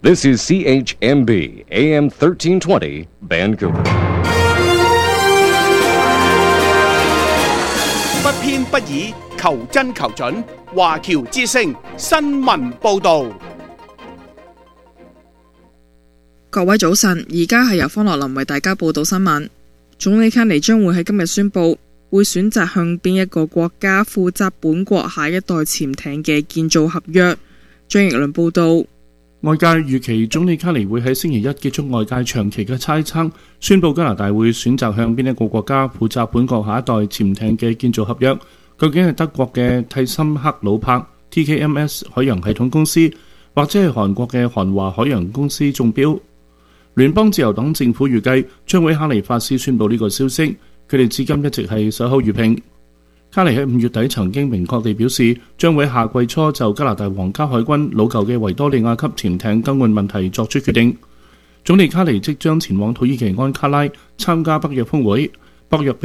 This is CHMB AM 1320 Vancouver。 不偏不倚，求真求準。華僑之聲新聞報導。 各位早晨，而家係由方樂林為大家報道新聞。總理卡尼將會喺今日宣布，會選擇向邊一個國家負責本國下一代潛艇嘅建造合約。張奕倫報道。 外界預期總理卡尼會喺星期一結束外界長期嘅猜測，宣布加拿大會選擇向邊一個國家負責本國下一代潛艇嘅建造合約。究竟係德國嘅蒂森克魯柏 TKMS 海洋系統公司，或者係韓國嘅韓華海洋公司中標？聯邦自由黨政府預計將會喺哈利法斯宣布呢個消息，佢哋至今一直係守口如瓶。卡尼喺5月底曾經明確地表示，將會喺夏季初就加拿大皇家海軍老舊嘅維多利亞級潛艇更換問題作出決定。總理卡尼即將前往土耳其安卡拉參加北約峰會，北約